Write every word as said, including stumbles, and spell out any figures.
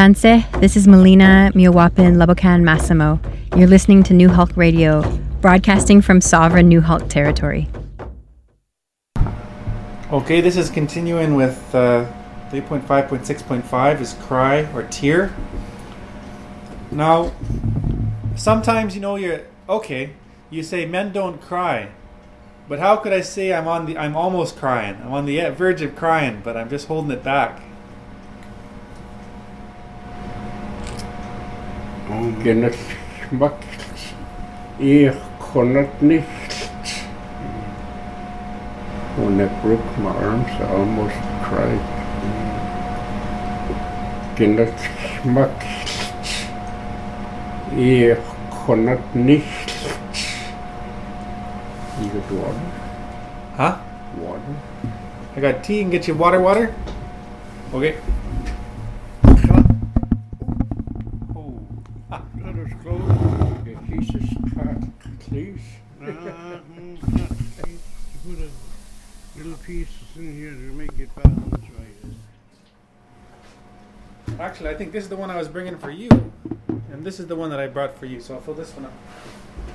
Tanse, this is Melina Miawapin Labokan Massimo. You're listening to New Hulk Radio, broadcasting from sovereign New Hulk territory. Okay, this is continuing with uh, three point five point six point five is cry or tear. Now, sometimes, you know, you're, okay, you say men don't cry. But how could I say I'm on the, I'm almost crying. I'm on the verge of crying, but I'm just holding it back. Gennet schmackt, ich konnet nicht. When I broke my arms, I almost cried. Gennet schmackt, ich konnet nicht. You got water? Huh? Water? I got tea and get you water, water? Okay. Let us close. The Jesus cut, please. Uh, mm, put a little piece in here to make it balance right. Actually, I think this is the one I was bringing for you. And this is the one that I brought for you, so I'll fill this one up.